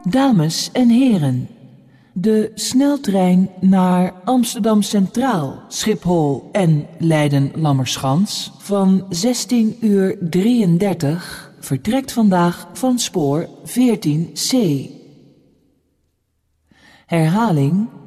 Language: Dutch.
Dames en heren, de sneltrein naar Amsterdam Centraal, Schiphol en Leiden-Lammerschans van 16:33 vertrekt vandaag van spoor 14C. Herhaling